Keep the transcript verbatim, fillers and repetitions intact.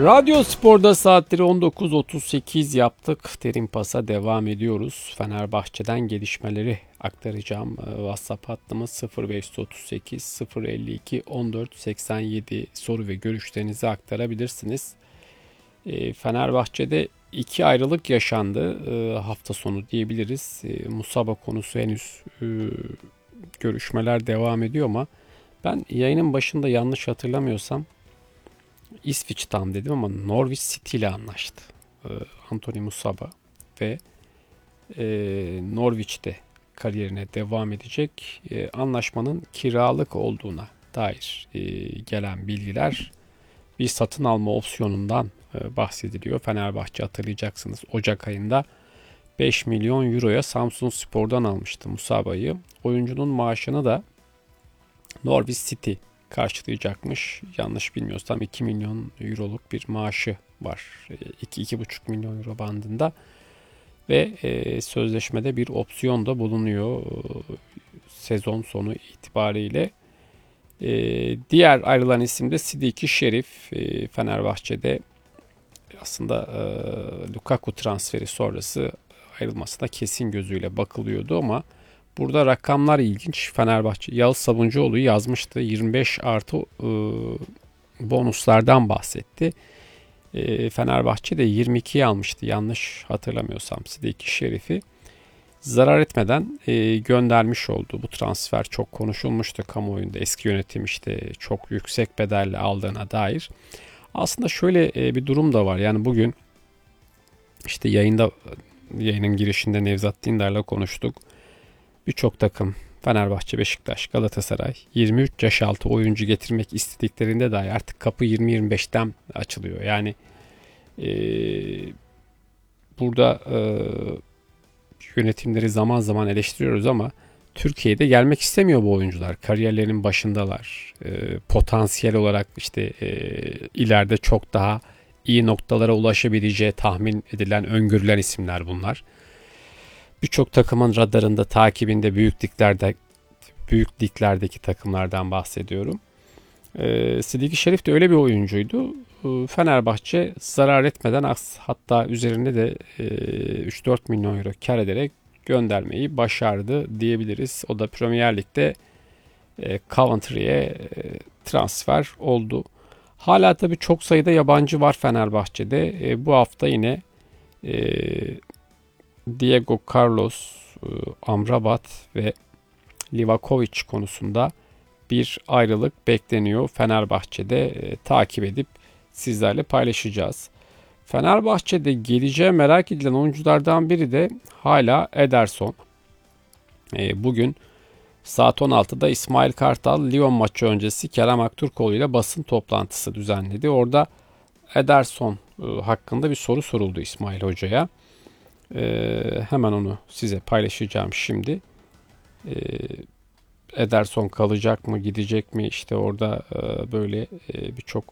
Radyo Spor'da saatleri on dokuz otuz sekiz yaptık. Derin Pas'a devam ediyoruz. Fenerbahçe'den gelişmeleri aktaracağım. WhatsApp hattımız sıfır beş otuz sekiz sıfır elli iki on dört seksen yedi, soru ve görüşlerinizi aktarabilirsiniz. Fenerbahçe'de iki ayrılık yaşandı hafta sonu diyebiliriz. Musaba konusu henüz görüşmeler devam ediyor ama ben yayının başında yanlış hatırlamıyorsam İsviç'ten dedim ama Norwich City ile anlaştı. Ee, Anthony Musaba ve e, Norwich'te kariyerine devam edecek. E, anlaşmanın kiralık olduğuna dair e, gelen bilgiler, bir satın alma opsiyonundan e, bahsediliyor. Fenerbahçe, hatırlayacaksınız, Ocak ayında beş milyon euroya Samsunspor'dan almıştı Musaba'yı. Oyuncunun maaşını da Norwich City karşılayacakmış. Yanlış bilmiyorsam iki milyon euroluk bir maaşı var. iki iki buçuk milyon euro bandında. Ve e, sözleşmede bir opsiyon da bulunuyor e, sezon sonu itibariyle. E, diğer ayrılan isim de Sidiki Şerif. E, Fenerbahçe'de aslında e, Lukaku transferi sonrası ayrılmasına kesin gözüyle bakılıyordu ama burada rakamlar ilginç. Fenerbahçe, Yağız Sabuncuoğlu yazmıştı. yirmi beş artı e, bonuslardan bahsetti. E, Fenerbahçe de yirmi ikiye almıştı. Yanlış hatırlamıyorsam Sidiki Şerif'i. Zarar etmeden e, göndermiş oldu. Bu transfer çok konuşulmuştu kamuoyunda. Eski yönetim işte çok yüksek bedelle aldığına dair. Aslında şöyle e, bir durum da var. Yani bugün işte yayında yayının girişinde Nevzat Dindar'la konuştuk. Birçok takım, Fenerbahçe, Beşiktaş, Galatasaray yirmi üç yaş altı oyuncu getirmek istediklerinde dahi artık kapı yirmi yirmi beşten açılıyor. Yani e, burada e, yönetimleri zaman zaman eleştiriyoruz ama Türkiye'de gelmek istemiyor bu oyuncular. Kariyerlerinin başındalar. E, potansiyel olarak işte e, ileride çok daha iyi noktalara ulaşabileceği tahmin edilen, öngörülen isimler bunlar. Birçok takımın radarında, takibinde, büyük liglerde, büyük liglerdeki takımlardan bahsediyorum. E, Sidiki Şerif de öyle bir oyuncuydu. E, Fenerbahçe zarar etmeden, hatta üzerinde de e, üç dört milyon euro kar ederek göndermeyi başardı diyebiliriz. O da Premier Lig'de e, Coventry'ye e, transfer oldu. Hala tabii çok sayıda yabancı var Fenerbahçe'de. E, bu hafta yine e, Diego Carlos, e, Amrabat ve Livakovic konusunda bir ayrılık bekleniyor. Fenerbahçe'de e, takip edip sizlerle paylaşacağız. Fenerbahçe'de geleceği merak edilen oyunculardan biri de hala Ederson. E, bugün saat on altıda İsmail Kartal Lyon maçı öncesi Kerem Aktürkoğlu ile basın toplantısı düzenledi. Orada Ederson e, hakkında bir soru soruldu İsmail Hoca'ya. E, hemen onu size paylaşacağım şimdi. E, Ederson kalacak mı, gidecek mi? İşte orada e, böyle e, birçok